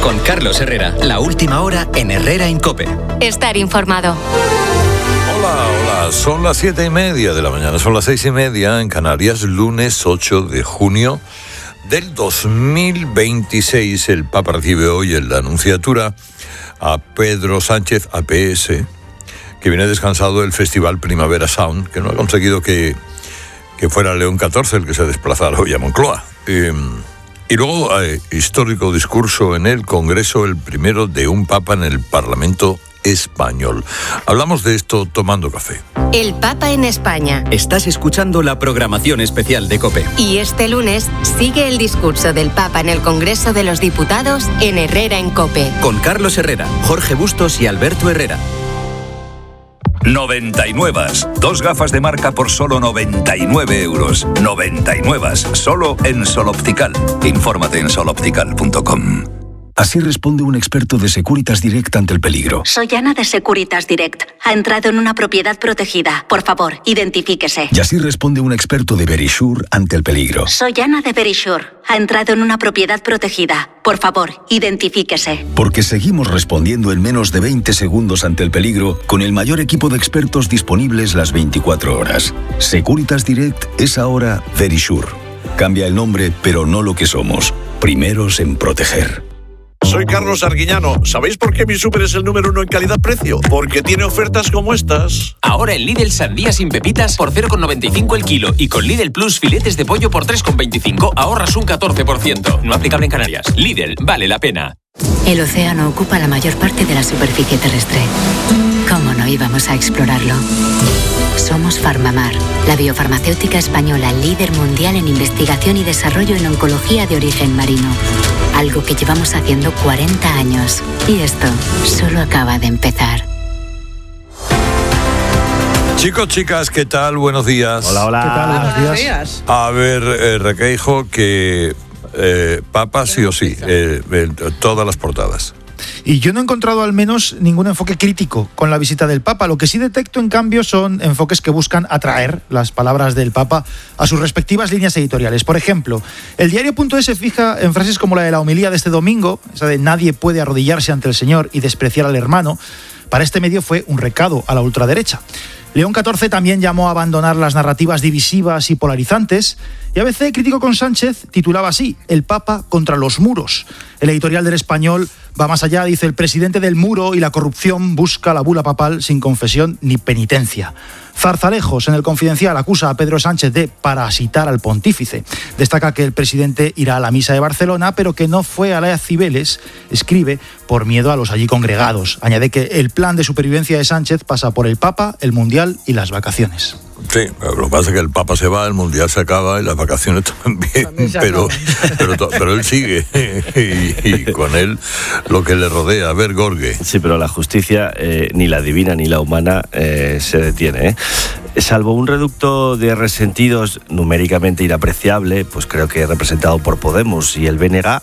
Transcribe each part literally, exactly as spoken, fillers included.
Con Carlos Herrera, la última hora en Herrera en COPE. Estar informado. Hola, hola, son las siete y media de la mañana, son las seis y media en Canarias, lunes ocho de junio del dos mil veintiséis. El Papa recibe hoy en la Anunciatura a Pedro Sánchez, A P S, que viene descansado del Festival Primavera Sound, que no ha conseguido que, que fuera León catorce el que se desplazara hoy a Moncloa. Eh, y luego, eh, histórico discurso en el Congreso, el primero de un Papa en el Parlamento español. Hablamos de esto tomando café. El Papa en España. Estás escuchando la programación especial de COPE. Y este lunes sigue el discurso del Papa en el Congreso de los Diputados en Herrera en COPE. Con Carlos Herrera, Jorge Bustos y Alberto Herrera. noventa y nueve. Dos gafas de marca por solo noventa y nueve euros. noventa y nueve. Solo en Sol Optical. Infórmate en sol optical punto com. Así responde un experto de Securitas Direct ante el peligro. Soy Ana de Securitas Direct. Ha entrado en una propiedad protegida. Por favor, identifíquese. Y así responde un experto de Verisure ante el peligro. Soy Ana de Verisure. Ha entrado en una propiedad protegida. Por favor, identifíquese. Porque seguimos respondiendo en menos de veinte segundos ante el peligro con el mayor equipo de expertos disponibles las veinticuatro horas. Securitas Direct es ahora Verisure. Cambia el nombre, pero no lo que somos. Primeros en proteger. Soy Carlos Arguiñano. ¿Sabéis por qué mi súper es el número uno en calidad-precio? Porque tiene ofertas como estas. Ahora en Lidl sandía sin pepitas por cero coma noventa y cinco el kilo y con Lidl Plus filetes de pollo por tres coma veinticinco ahorras un catorce por ciento. No aplicable en Canarias. Lidl, vale la pena. El océano ocupa la mayor parte de la superficie terrestre. ¿Cómo no íbamos a explorarlo? Somos Farmamar, la biofarmacéutica española líder mundial en investigación y desarrollo en oncología de origen marino. Algo que llevamos haciendo cuarenta años. Y esto solo acaba de empezar. Chicos, chicas, ¿qué tal? Buenos días. Hola, hola. ¿Qué tal? Buenos Buenos días. días. A ver, eh, Requeijo, que eh, Papa sí o sí, eh, eh, todas las portadas. Y yo no he encontrado al menos ningún enfoque crítico con la visita del Papa. Lo que sí detecto, en cambio, son enfoques que buscan atraer las palabras del Papa a sus respectivas líneas editoriales. Por ejemplo, el diario.es se fija en frases como la de la homilía de este domingo, esa de nadie puede arrodillarse ante el Señor y despreciar al hermano. Para este medio fue un recado a la ultraderecha. León catorce también llamó a abandonar las narrativas divisivas y polarizantes, y A B C, crítico con Sánchez, titulaba así: El Papa contra los muros. El editorial del Español va más allá, dice: el presidente del muro y la corrupción busca la bula papal sin confesión ni penitencia. Zarzalejos, en el Confidencial, acusa a Pedro Sánchez de parasitar al pontífice. Destaca que el presidente irá a la misa de Barcelona, pero que no fue a las Cibeles, escribe, por miedo a los allí congregados. Añade que el plan de supervivencia de Sánchez pasa por el Papa, el Mundial y las vacaciones. Sí, lo que pasa es que el Papa se va, el Mundial se acaba y las vacaciones también, también pero, pero, pero él sigue y, y con él lo que le rodea. A ver, Gorge. Sí, pero la justicia, eh, ni la divina ni la humana, eh, se detiene, ¿eh? Salvo un reducto de resentidos numéricamente inapreciable, pues creo que representado por Podemos y el B N G,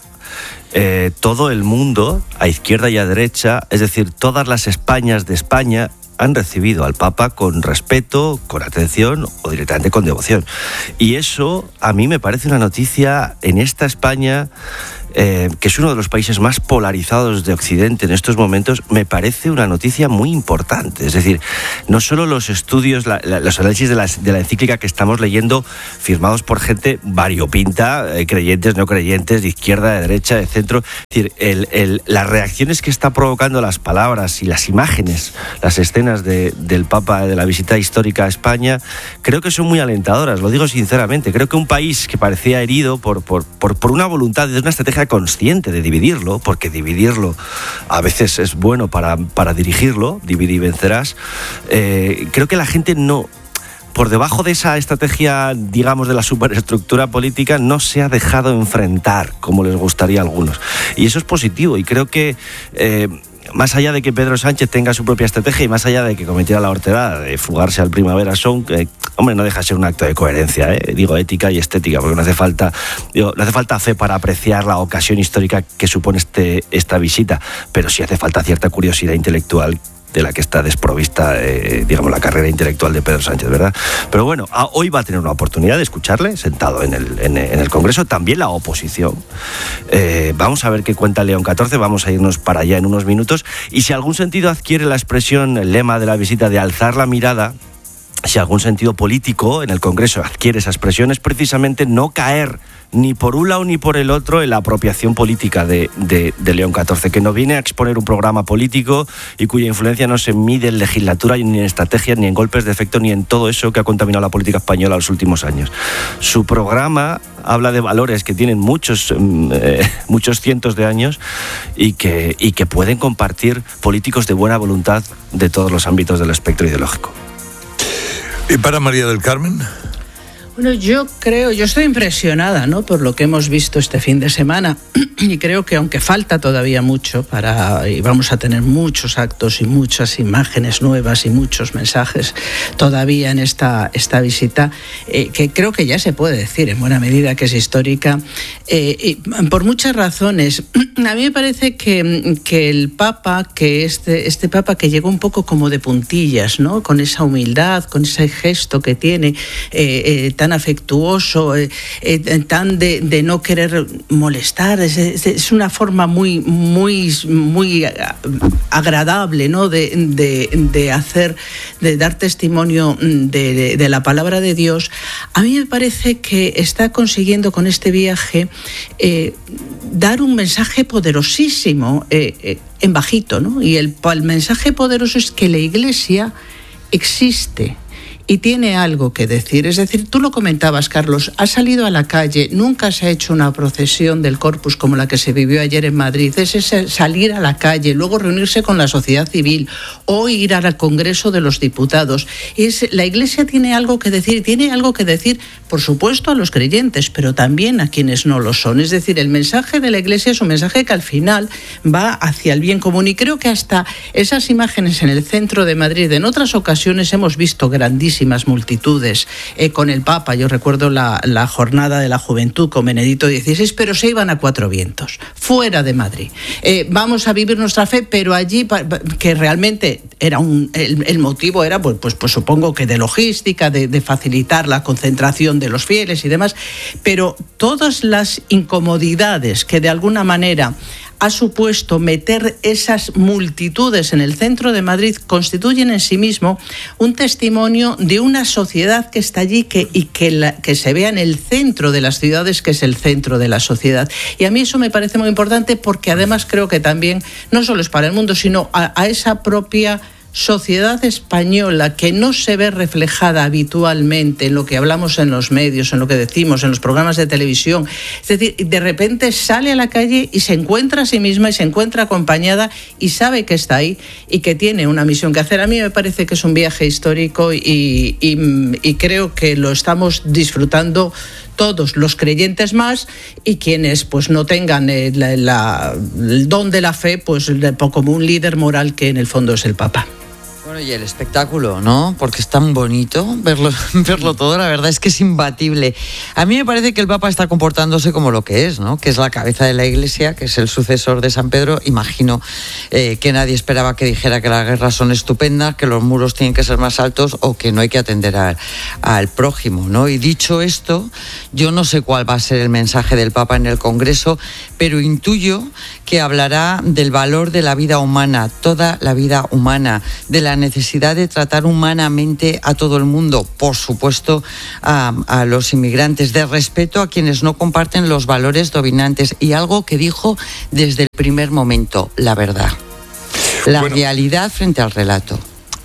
eh, todo el mundo, a izquierda y a derecha, es decir, todas las Españas de España, han recibido al Papa con respeto, con atención o directamente con devoción. Y eso a mí me parece una noticia en esta España, eh, que es uno de los países más polarizados de Occidente en estos momentos, me parece una noticia muy importante. Es decir, no solo los estudios, la, la, los análisis de la, de la encíclica que estamos leyendo, firmados por gente variopinta, eh, creyentes, no creyentes, de izquierda, de derecha, de centro. Es decir, el, el, las reacciones que está provocando las palabras y las imágenes, las escenas de, del Papa, de la visita histórica a España, creo que son muy alentadoras, lo digo sinceramente. Creo que un país que parecía herido por, por, por, por una voluntad, de una estrategia consciente de dividirlo, porque dividirlo a veces es bueno para, para dirigirlo, divide y vencerás, eh, creo que la gente no... por debajo de esa estrategia, digamos, de la superestructura política, no se ha dejado enfrentar como les gustaría a algunos. Y eso es positivo, y creo que... Eh, más allá de que Pedro Sánchez tenga su propia estrategia y más allá de que cometiera la horterada de fugarse al Primavera Sound, eh, hombre, no deja de ser un acto de coherencia, eh, digo, ética y estética, porque no hace falta, digo, no hace falta fe para apreciar la ocasión histórica que supone este, esta visita, pero sí hace falta cierta curiosidad intelectual de la que está desprovista, eh, digamos, la carrera intelectual de Pedro Sánchez, ¿verdad? Pero bueno, a, hoy va a tener una oportunidad de escucharle sentado en el, en, en el Congreso, también la oposición. Eh, vamos a ver qué cuenta León catorce, vamos a irnos para allá en unos minutos, y si algún sentido adquiere la expresión, el lema de la visita de alzar la mirada, si algún sentido político en el Congreso adquiere esa expresión, es precisamente no caer ni por un lado ni por el otro en la apropiación política de, de, de León catorce, que no viene a exponer un programa político y cuya influencia no se mide en legislatura, ni en estrategias, ni en golpes de efecto, ni en todo eso que ha contaminado la política española los últimos años. Su programa habla de valores que tienen muchos, eh, muchos cientos de años y que, y que pueden compartir políticos de buena voluntad de todos los ámbitos del espectro ideológico. ¿Y para María del Carmen? Bueno, yo creo, yo estoy impresionada, ¿no?, por lo que hemos visto este fin de semana, y creo que aunque falta todavía mucho para, y vamos a tener muchos actos y muchas imágenes nuevas y muchos mensajes todavía en esta, esta visita, eh, que creo que ya se puede decir en buena medida que es histórica, eh, y por muchas razones. A mí me parece que, que el Papa, que este, este Papa que llegó un poco como de puntillas, ¿no?, con esa humildad, con ese gesto que tiene, eh, eh, tan afectuoso, eh, eh, tan de, de no querer molestar, es, es una forma muy, muy, muy agradable, ¿no?, de, de, de hacer, de dar testimonio de, de, de la palabra de Dios. A mí me parece que está consiguiendo con este viaje eh, dar un mensaje poderosísimo, eh, eh, en bajito, ¿no? Y el, el mensaje poderoso es que la Iglesia existe y tiene algo que decir. Es decir, tú lo comentabas, Carlos, ha salido a la calle, nunca se ha hecho una procesión del Corpus como la que se vivió ayer en Madrid. Es ese salir a la calle, luego reunirse con la sociedad civil o ir al Congreso de los Diputados. Es, la Iglesia tiene algo que decir, tiene algo que decir, por supuesto, a los creyentes, pero también a quienes no lo son. Es decir, el mensaje de la Iglesia es un mensaje que al final va hacia el bien común, y creo que hasta esas imágenes en el centro de Madrid, en otras ocasiones hemos visto grandísimas multitudes eh, con el Papa. Yo recuerdo la, la jornada de la juventud con Benedicto dieciséis, pero se iban a cuatro vientos, fuera de Madrid. Eh, vamos a vivir nuestra fe, pero allí, pa, pa, que realmente era un, el, el motivo era, pues, pues, pues supongo que de logística, de, de facilitar la concentración de los fieles y demás, pero todas las incomodidades que de alguna manera ha supuesto meter esas multitudes en el centro de Madrid constituyen en sí mismo un testimonio de una sociedad que está allí que, y que, la, que se vea en el centro de las ciudades, que es el centro de la sociedad. Y a mí eso me parece muy importante, porque además creo que también, no solo es para el mundo, sino a, a esa propia sociedad española que no se ve reflejada habitualmente en lo que hablamos en los medios, en lo que decimos, en los programas de televisión. Es decir, de repente sale a la calle y se encuentra a sí misma y se encuentra acompañada y sabe que está ahí y que tiene una misión que hacer. A mí me parece que es un viaje histórico y, y, y creo que lo estamos disfrutando todos, los creyentes más, y quienes pues no tengan el, la, el don de la fe, pues como un líder moral que en el fondo es el Papa. Bueno, y el espectáculo, ¿no? Porque es tan bonito verlo, verlo todo, la verdad es que es imbatible. A mí me parece que el Papa está comportándose como lo que es, ¿no? Que es la cabeza de la Iglesia, que es el sucesor de San Pedro. Imagino eh, que nadie esperaba que dijera que las guerras son estupendas, que los muros tienen que ser más altos o que no hay que atender al, al prójimo, ¿no? Y dicho esto, yo no sé cuál va a ser el mensaje del Papa en el Congreso, pero intuyo que hablará del valor de la vida humana, toda la vida humana, de la necesidad de tratar humanamente a todo el mundo, por supuesto a, a los inmigrantes, de respeto a quienes no comparten los valores dominantes, y algo que dijo desde el primer momento, la verdad, la bueno, realidad frente al relato.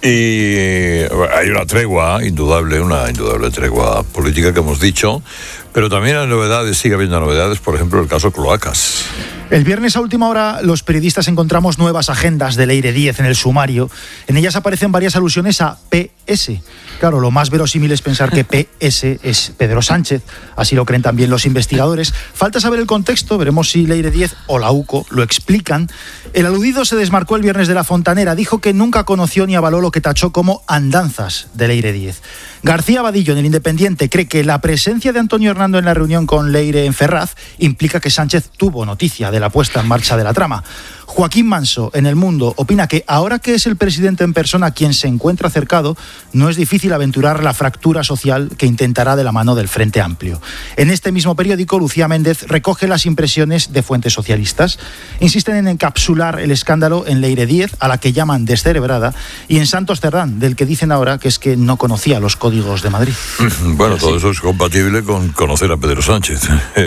Y hay una tregua indudable, una indudable tregua política que hemos dicho, pero también hay novedades, sigue habiendo novedades, por ejemplo el caso Cloacas. El viernes a última hora los periodistas encontramos nuevas agendas de Leire Díez en el sumario. En ellas aparecen varias alusiones a P S. Claro, lo más verosímil es pensar que P S es Pedro Sánchez, así lo creen también los investigadores. Falta saber el contexto, veremos si Leire Díez o la U C O lo explican. El aludido se desmarcó el viernes de la Fontanera, dijo que nunca conoció ni avaló lo que tachó como andanzas de Leire Díez. García Vadillo, en El Independiente, cree que la presencia de Antonio Hernando en la reunión con Leire en Ferraz implica que Sánchez tuvo noticia de de la puesta en marcha de la trama. Joaquín Manso, en El Mundo, opina que ahora que es el presidente en persona quien se encuentra cercado, no es difícil aventurar la fractura social que intentará de la mano del Frente Amplio. En este mismo periódico, Lucía Méndez recoge las impresiones de fuentes socialistas. Insisten en encapsular el escándalo en Leire Díez, a la que llaman descerebrada, y en Santos Cerdán, del que dicen ahora que es que no conocía los códigos de Madrid. Bueno, todo eso es compatible con conocer a Pedro Sánchez.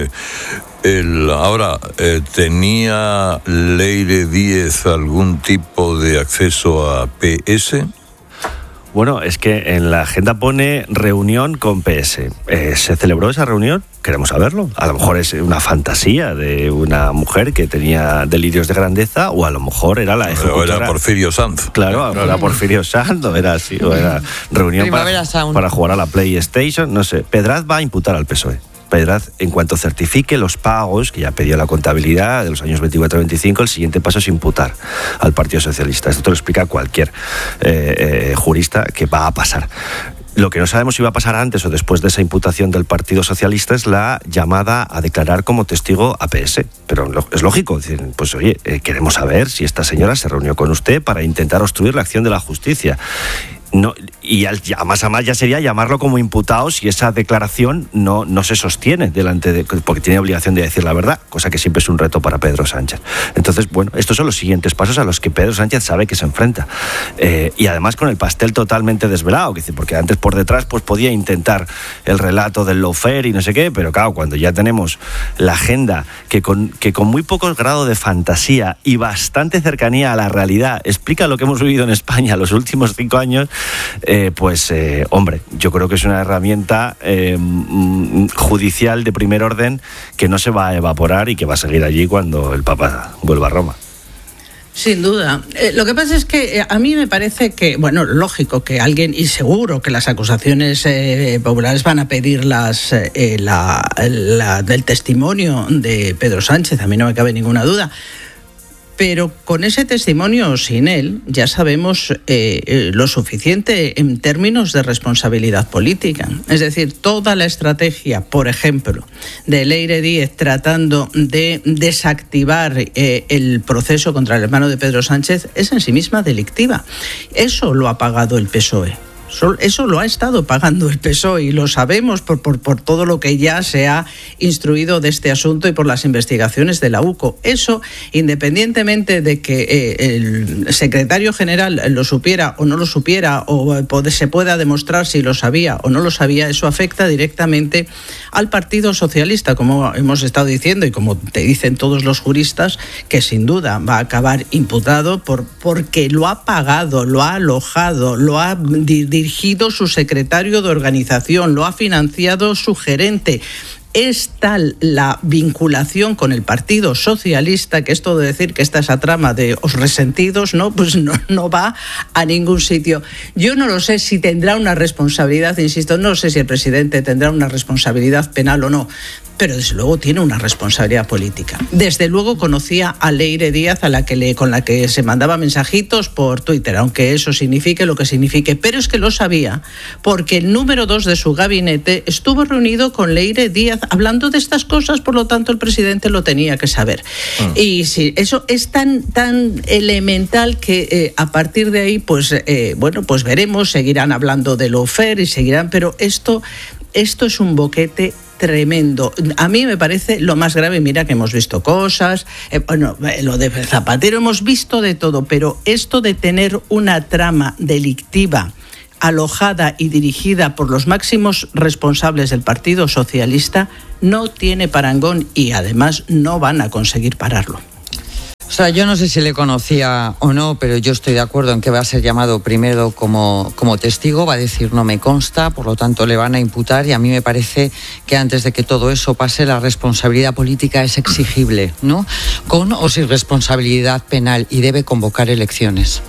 El, ahora, eh, ¿tenía Leire Díez algún tipo de acceso a P S? Bueno, es que en la agenda pone reunión con P S. Eh, ¿Se celebró esa reunión? Queremos saberlo. A lo mejor es una fantasía de una mujer que tenía delirios de grandeza, o a lo mejor era la ejecutora. O era Porfirio Sanz. Claro, claro. Era Porfirio Sanz, o era así, o era reunión para, para jugar a la PlayStation, no sé. Pedraz va a imputar al P S O E. Pedraz, en cuanto certifique los pagos, que ya pidió la contabilidad de los años veinticuatro a veinticinco, el siguiente paso es imputar al Partido Socialista. Esto te lo explica cualquier eh, eh, jurista que va a pasar. Lo que no sabemos si va a pasar antes o después de esa imputación del Partido Socialista es la llamada a declarar como testigo a P S. Pero es lógico, decir, pues oye, eh, queremos saber si esta señora se reunió con usted para intentar obstruir la acción de la justicia. No, y al, a más a más ya sería llamarlo como imputado si esa declaración no, no se sostiene delante de, porque tiene obligación de decir la verdad, cosa que siempre es un reto para Pedro Sánchez. Entonces, bueno, estos son los siguientes pasos a los que Pedro Sánchez sabe que se enfrenta. Eh, y además con el pastel totalmente desvelado, porque antes por detrás pues podía intentar el relato del lawfare y no sé qué, pero claro, cuando ya tenemos la agenda que con, que con muy poco grado de fantasía y bastante cercanía a la realidad explica lo que hemos vivido en España los últimos cinco años, Eh, pues, eh, hombre, yo creo que es una herramienta eh, judicial de primer orden que no se va a evaporar y que va a seguir allí cuando el Papa vuelva a Roma. Sin duda. Eh, lo que pasa es que eh, a mí me parece que, bueno, lógico que alguien, y seguro que las acusaciones eh, populares van a pedir las, eh, la, la, del testimonio de Pedro Sánchez, a mí no me cabe ninguna duda. Pero con ese testimonio o sin él, ya sabemos eh, eh, lo suficiente en términos de responsabilidad política. Es decir, toda la estrategia, por ejemplo, de Leire Díez tratando de desactivar eh, el proceso contra el hermano de Pedro Sánchez es en sí misma delictiva. Eso lo ha pagado el P S O E. Eso lo ha estado pagando el P S O E y lo sabemos por, por, por todo lo que ya se ha instruido de este asunto y por las investigaciones de la U C O. Eso, independientemente de que eh, el secretario general lo supiera o no lo supiera, o se pueda demostrar si lo sabía o no lo sabía, eso afecta directamente al Partido Socialista, como hemos estado diciendo y como te dicen todos los juristas, que sin duda va a acabar imputado por, porque lo ha pagado, lo ha alojado, lo ha dirigido dirigido su secretario de organización, lo ha financiado su gerente. Es tal la vinculación con el Partido Socialista que esto de decir que esta es la trama de os resentidos, no, pues no, no va a ningún sitio. Yo no lo sé si tendrá una responsabilidad, insisto, no sé si el presidente tendrá una responsabilidad penal o no, pero desde luego tiene una responsabilidad política. Desde luego conocía a Leire Díaz, a la que le, con la que se mandaba mensajitos por Twitter, aunque eso signifique lo que signifique, pero es que lo sabía porque el número dos de su gabinete estuvo reunido con Leire Díaz hablando de estas cosas, por lo tanto el presidente lo tenía que saber. Mm. Y sí, eso es tan, tan elemental que eh, a partir de ahí, pues eh, bueno, pues veremos, seguirán hablando de lawfare y seguirán, pero esto, esto es un boquete tremendo. A mí me parece lo más grave. Mira que hemos visto cosas, eh, bueno, lo de Zapatero hemos visto de todo, pero esto de tener una trama delictiva alojada y dirigida por los máximos responsables del Partido Socialista no tiene parangón y además no van a conseguir pararlo. O sea, yo no sé si le conocía o no, pero yo estoy de acuerdo en que va a ser llamado primero como, como testigo, va a decir no me consta, por lo tanto le van a imputar y a mí me parece que antes de que todo eso pase la responsabilidad política es exigible, ¿no? Con o sin responsabilidad penal y debe convocar elecciones.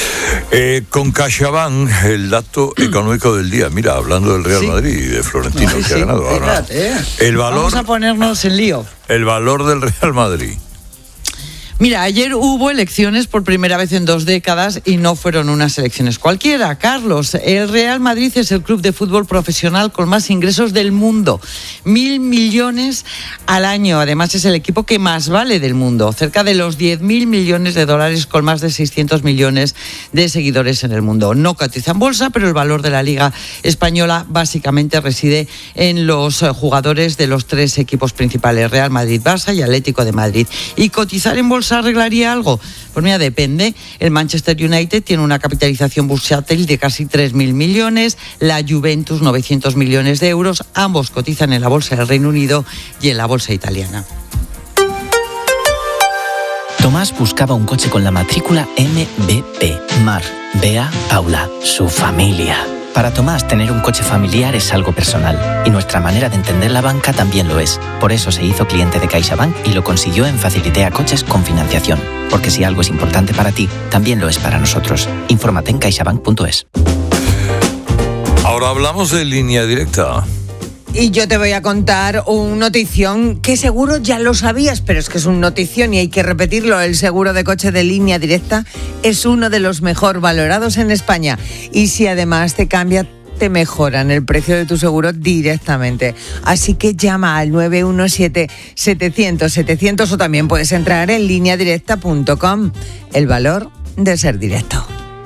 Eh, con CaixaBank, el dato económico del día. Mira, hablando del Real sí. Madrid y de Florentino sí, que sí, ha ganado ahora. El valor, Vamos a ponernos en lío. El valor del Real Madrid. Mira, ayer hubo elecciones por primera vez en dos décadas y no fueron unas elecciones cualquiera. Carlos, el Real Madrid es el club de fútbol profesional con más ingresos del mundo. Mil millones al año. Además, es el equipo que más vale del mundo. Cerca de los diez mil millones de dólares con más de seiscientos millones de seguidores en el mundo. No cotiza en bolsa, pero el valor de la Liga Española básicamente reside en los jugadores de los tres equipos principales, Real Madrid, Barça y Atlético de Madrid. ¿Y cotizar en bolsa arreglaría algo? Pues mira, depende. El Manchester United tiene una capitalización bursátil de casi tres mil millones, la Juventus novecientos millones de euros, ambos cotizan en la bolsa del Reino Unido y en la bolsa italiana. Tomás buscaba un coche con la matrícula M B P, Mar, Bea, Paula, su familia. Para Tomás, tener un coche familiar es algo personal y nuestra manera de entender la banca también lo es. Por eso se hizo cliente de CaixaBank y lo consiguió en Facilitea Coches con financiación. Porque si algo es importante para ti, también lo es para nosotros. Infórmate en caixabank punto es. Ahora hablamos de Línea Directa. Y yo te voy a contar un notición que seguro ya lo sabías, pero es que es un notición y hay que repetirlo. El seguro de coche de Línea Directa es uno de los mejor valorados en España. Y si además te cambia, te mejoran el precio de tu seguro directamente. Así que llama al nueve uno siete, setecientos, setecientos o también puedes entrar en línea directa punto com. El valor de ser directo.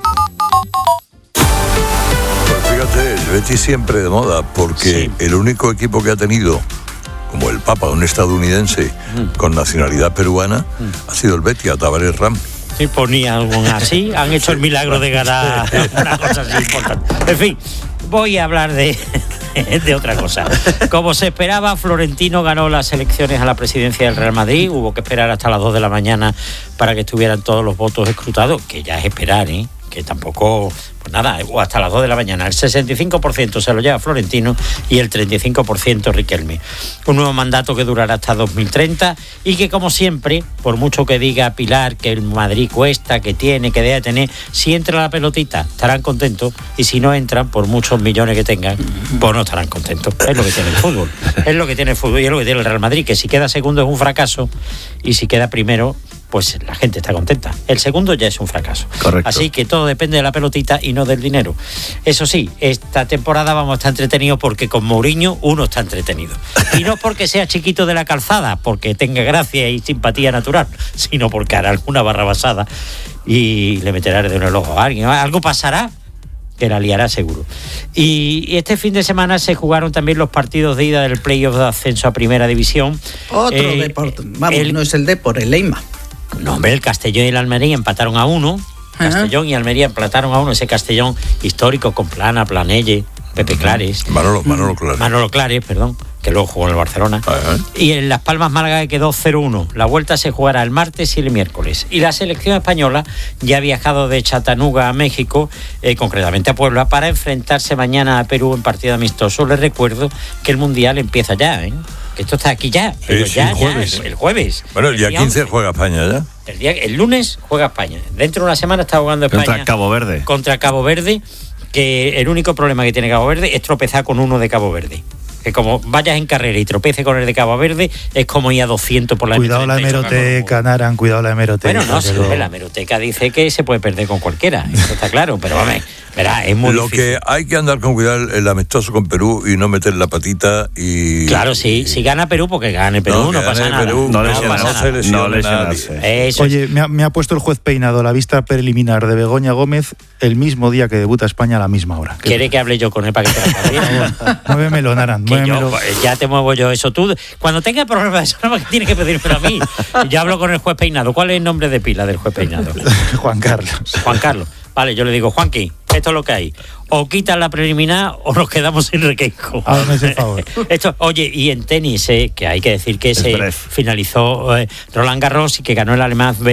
Fíjate, el Betis siempre de moda, porque sí. El único equipo que ha tenido, como el Papa, un estadounidense mm. con nacionalidad peruana, mm. ha sido el Betis, a Tavares Ram. Sí, ponía algo así, han hecho el milagro de ganar una cosa así importante. En fin, voy a hablar de, de otra cosa. Como se esperaba, Florentino ganó las elecciones a la presidencia del Real Madrid. Hubo que esperar hasta las dos de la mañana para que estuvieran todos los votos escrutados, que ya es esperar, ¿eh? Que tampoco, pues nada, o hasta las dos de la mañana. El sesenta y cinco por ciento se lo lleva Florentino y el treinta y cinco por ciento Riquelme. Un nuevo mandato que durará hasta dos mil treinta y que, como siempre, por mucho que diga Pilar que el Madrid cuesta, que tiene, que debe tener, si entra la pelotita estarán contentos y si no entran, por muchos millones que tengan, pues no estarán contentos. Es lo que tiene el fútbol. Es lo que tiene el fútbol y es lo que tiene el Real Madrid, que si queda segundo es un fracaso y si queda primero, pues la gente está contenta. El segundo ya es un fracaso. Correcto. Así que todo depende de la pelotita y no del dinero. Eso sí, esta temporada vamos a estar entretenidos porque con Mourinho uno está entretenido. Y no porque sea chiquito de la calzada, porque tenga gracia y simpatía natural, sino porque hará alguna barra basada y le meterá de un el ojo a alguien. Algo pasará que la liará seguro. Y, y este fin de semana se jugaron también los partidos de ida del playoff de ascenso a Primera División. Otro eh, deporte. Vamos, el, no es el Depor, el Leima. No, hombre, el Castellón y el Almería empataron a uno. Ajá. Castellón y Almería empataron a uno. Ese Castellón histórico con Plana, Planelle, Pepe Clares. Manolo, Manolo Clares. Manolo Clares, perdón, que luego jugó en el Barcelona. Ajá. Y en Las Palmas Málaga quedó cero uno. La vuelta se jugará el martes y el miércoles. Y la selección española ya ha viajado de Chattanooga a México, eh, concretamente a Puebla, para enfrentarse mañana a Perú en partido amistoso. Les recuerdo que el Mundial empieza ya, ¿eh? Que esto está aquí ya, pero sí, ya, sí, jueves. ya, el jueves. Bueno, el día quince juega España ya. El, día, el lunes juega España. Dentro de una semana está jugando España. Contra Cabo Verde. Contra Cabo Verde, que el único problema que tiene Cabo Verde es tropezar con uno de Cabo Verde. Que como vayas en carrera y tropece con el de Cabo Verde, es como ir a doscientos por la Cuidado la hemeroteca, Naran, cuidado la hemeroteca. Bueno, no, sí, lo... la hemeroteca dice que se puede perder con cualquiera, eso está claro, pero vamos, verá, es muy Lo difícil. que hay que andar con cuidado el amistoso con Perú y no meter la patita y... Claro, sí, si gana Perú, porque gane Perú, no, no pasa nada. Perú, no, no, no pasa no nada. se lesiona no nadie. Eso Oye, es... me, ha, me ha puesto el juez Peinado la vista preliminar de Begoña Gómez el mismo día que debuta España a la misma hora. ¿Quiere que hable yo con él para que te lo Muévemelo, Naran, muévemelo. Yo, ya te muevo yo eso. Tú, cuando tengas problemas de eso, no que tienes que pedírmelo a mí. Yo hablo con el juez Peinado. ¿Cuál es el nombre de pila del juez Peinado? Juan Carlos. Juan Carlos. Vale, yo le digo, Juanqui, esto es lo que hay. O quitas la preliminar o nos quedamos sin requeijo. Hazme ese favor. Esto, oye, y en tenis, eh, que hay que decir que se finalizó eh, Roland Garros y que ganó el alemán